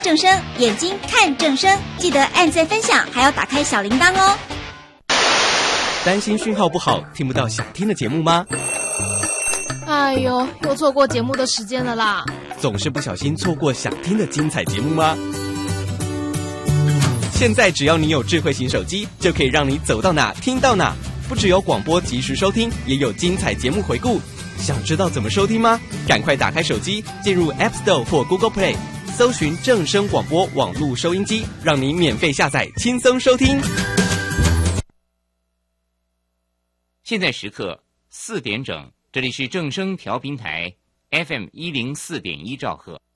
正声，眼睛看正声，记得按赞分享，还要打开小铃铛哦。 担心讯号不好，听不到想听的节目吗？ 哎呦，又错过节目的时间了啦！ 总是不小心错过想听的精彩节目吗？现在只要你有智慧型手机，就可以让你走到哪听到哪。不只有广播及时收听，也有精彩节目回顾。想知道怎么收听吗？赶快打开手机，进入 App Store 或 Google Play， 搜寻正声广播网络收音机，让你免费下载，轻松收听。 现在时刻4点整，这里是正声调频台 FM104.1兆赫。